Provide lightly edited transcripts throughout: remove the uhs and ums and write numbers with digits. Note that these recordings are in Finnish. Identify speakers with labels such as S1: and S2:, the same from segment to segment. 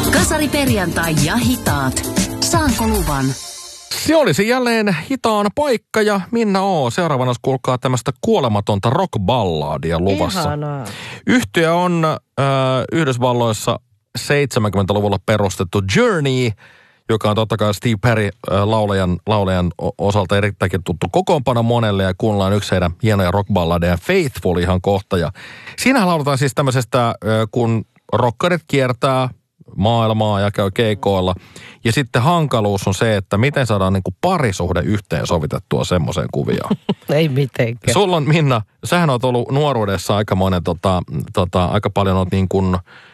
S1: Kasariperjantai ja hitaat. Saanko luvan?
S2: Se olisi jälleen hitaan paikka ja Minna O. Seuraavana kuulkaa tämmöistä kuolematonta rockballadia luvassa.
S3: Ihanaa.
S2: Yhtye on Yhdysvalloissa 70-luvulla perustettu Journey, joka on totta kai Steve Perry laulajan osalta erittäinkin tuttu kokoonpano monelle, ja kuunnellaan yksi heidän hienoja rockballadeja, Faithful, ihan kohta. Ja siinähän lauletaan siis tämmöisestä, kun rockerit kiertää maailmaa ja käy keikoilla. Ja sitten hankaluus on se, että miten saadaan niin kuin parisuhde yhteen sovitettua semmoiseen kuvioon.
S3: Ei mitenkään.
S2: Sulla on, Minna, sähän oot ollut nuoruudessa aikamoinen, aika paljon oot niin kuin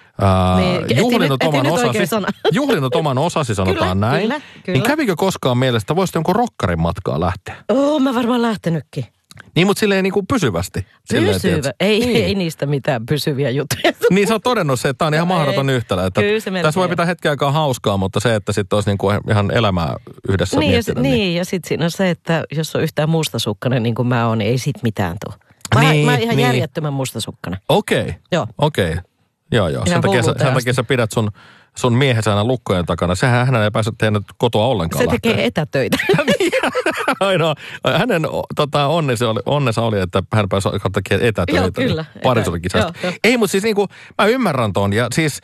S2: juhlinut oman osasi, sanotaan
S3: kyllä,
S2: näin.
S3: Kyllä.
S2: Niin kävikö koskaan mielestä, voisit jonkun rockarin matkaa lähteä?
S3: Mä varmaan lähtenytkin.
S2: Niin, mutta silleen niin kuin pysyvästi.
S3: Pysyvä. Ei niistä mitään pysyviä juttuja.
S2: Niin sä oot todennut se, että tää on ihan mahdoton yhtälö. Että tässä voi pitää hetken aikaa hauskaa, mutta se, että sitten olisi niin kuin ihan elämää yhdessä miettinyt.
S3: Niin, ja sitten siinä on se, että jos on yhtään mustasukkainen niin kuin mä oon, niin ei sit mitään tule. Mä oon ihan järjettömän mustasukkainen.
S2: Okei. Joo. Sen takia sä pidät sun miehensä aina lukkojen takana. Sehän hän ei pääse tehdä kotoa ollenkaan.
S3: Se tekee etätöitä.
S2: Ainoa. Hänen onnensa oli, että hän pääsi tekemään etätöitä.
S3: Joo, kyllä.
S2: Parisuudekisasta. Ei, mutta siis niinku, mä ymmärrän ton. Ja siis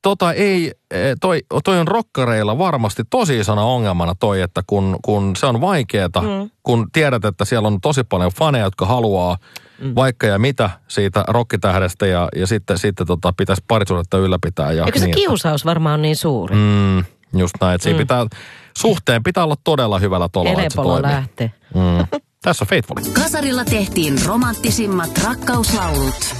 S2: toi on rockareilla varmasti tosi isona ongelmana toi, että kun se on vaikeeta, kun tiedät, että siellä on tosi paljon faneja, jotka haluaa vaikka ja mitä siitä rockitähdestä ja sitten pitäisi parisuudetta ylläpitää.
S3: Eikö se kiusaus varmaan on niin suuri?
S2: Just näin, että suhteen pitää olla todella hyvällä tolalla, että se toimii.
S3: lähtee.
S2: Tässä on Faithful.
S1: Kasarilla tehtiin romanttisimmat rakkauslaulut.